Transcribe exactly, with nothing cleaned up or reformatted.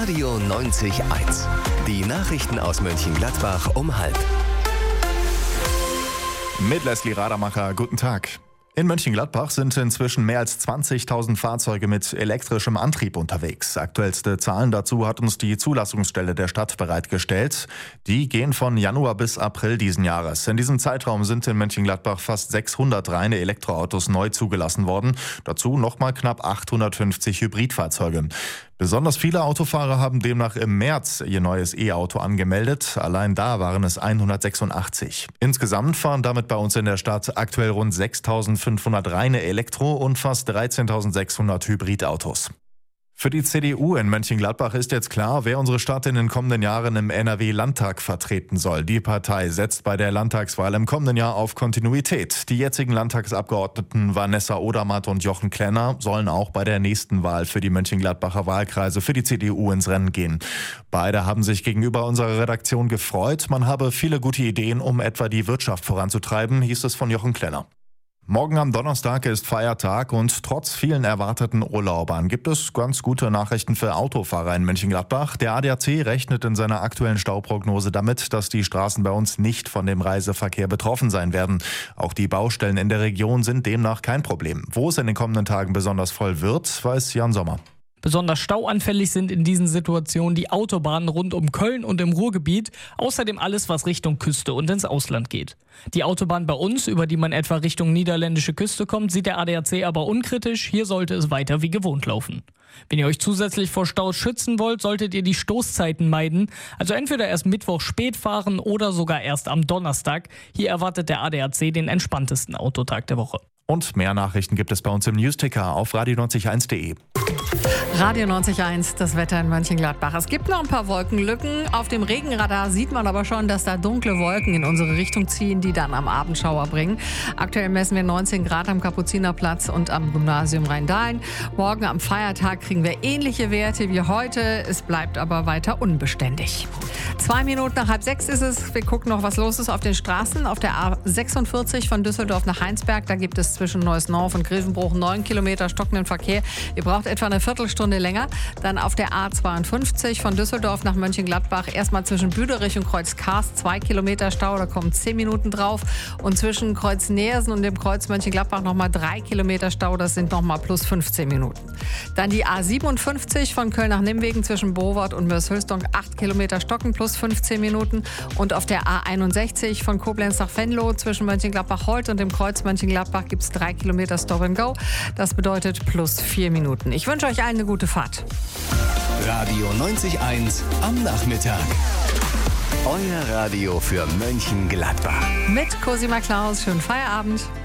Radio neunzig Komma eins. Die Nachrichten aus Mönchengladbach um halb. Mit Leslie Rademacher, guten Tag. In Mönchengladbach sind inzwischen mehr als zwanzigtausend Fahrzeuge mit elektrischem Antrieb unterwegs. Aktuellste Zahlen dazu hat uns die Zulassungsstelle der Stadt bereitgestellt. Die gehen von Januar bis April diesen Jahres. In diesem Zeitraum sind in Mönchengladbach fast sechshundert reine Elektroautos neu zugelassen worden. Dazu nochmal knapp achthundertfünfzig Hybridfahrzeuge. Besonders viele Autofahrer haben demnach im März ihr neues E-Auto angemeldet. Allein da waren es hundertsechsundachtzig. Insgesamt fahren damit bei uns in der Stadt aktuell rund sechstausendfünfhundert reine Elektro- und fast dreizehntausendsechshundert Hybridautos. Für die C D U in Mönchengladbach ist jetzt klar, wer unsere Stadt in den kommenden Jahren im N R W-Landtag vertreten soll. Die Partei setzt bei der Landtagswahl im kommenden Jahr auf Kontinuität. Die jetzigen Landtagsabgeordneten Vanessa Odermatt und Jochen Klenner sollen auch bei der nächsten Wahl für die Mönchengladbacher Wahlkreise für die C D U ins Rennen gehen. Beide haben sich gegenüber unserer Redaktion gefreut. Man habe viele gute Ideen, um etwa die Wirtschaft voranzutreiben, hieß es von Jochen Klenner. Morgen am Donnerstag ist Feiertag und trotz vielen erwarteten Urlaubern gibt es ganz gute Nachrichten für Autofahrer in Mönchengladbach. Der A D A C rechnet in seiner aktuellen Stauprognose damit, dass die Straßen bei uns nicht von dem Reiseverkehr betroffen sein werden. Auch die Baustellen in der Region sind demnach kein Problem. Wo es in den kommenden Tagen besonders voll wird, weiß Jan Sommer. Besonders stauanfällig sind in diesen Situationen die Autobahnen rund um Köln und im Ruhrgebiet, außerdem alles, was Richtung Küste und ins Ausland geht. Die Autobahn bei uns, über die man etwa Richtung niederländische Küste kommt, sieht der A D A C aber unkritisch. Hier sollte es weiter wie gewohnt laufen. Wenn ihr euch zusätzlich vor Staus schützen wollt, solltet ihr die Stoßzeiten meiden. Also entweder erst Mittwoch spät fahren oder sogar erst am Donnerstag. Hier erwartet der A D A C den entspanntesten Autotag der Woche. Und mehr Nachrichten gibt es bei uns im Newsticker auf radio neunzig eins punkt de. Radio neunzig Komma eins, das Wetter in Mönchengladbach. Es gibt noch ein paar Wolkenlücken. Auf dem Regenradar sieht man aber schon, dass da dunkle Wolken in unsere Richtung ziehen, die dann am Abend Schauer bringen. Aktuell messen wir neunzehn Grad am Kapuzinerplatz und am Gymnasium Rhein-Dahlen. Morgen am Feiertag kriegen wir ähnliche Werte wie heute. Es bleibt aber weiter unbeständig. Zwei Minuten nach halb sechs ist es. Wir gucken noch, was los ist auf den Straßen. Auf der A sechsundvierzig von Düsseldorf nach Heinsberg, da gibt es zwischen Neuss-Norf und Grevenbruch neun Kilometer stockenden Verkehr. Ihr braucht etwa eine Viertelstunde länger. Dann auf der A zweiundfünfzig von Düsseldorf nach Mönchengladbach erstmal zwischen Büderich und Kreuz Kars zwei Kilometer Stau, da kommen zehn Minuten drauf. Und zwischen Kreuz Neersen und dem Kreuz Mönchengladbach nochmal drei Kilometer Stau, das sind nochmal plus fünfzehn Minuten. Dann die A siebenundfünfzig von Köln nach Nimwegen zwischen Bowart und Mörs-Hülsdonk acht Kilometer stocken plus fünfzehn Minuten. Und auf der A einundsechzig von Koblenz nach Venlo zwischen Mönchengladbach-Holt und dem Kreuz Mönchengladbach gibt es drei Kilometer Stop and Go. Das bedeutet plus vier Minuten. Ich wünsche euch allen eine gute Fahrt. Radio neunzig Komma eins am Nachmittag. Euer Radio für Mönchengladbach. Mit Cosima Klaus. Schönen Feierabend.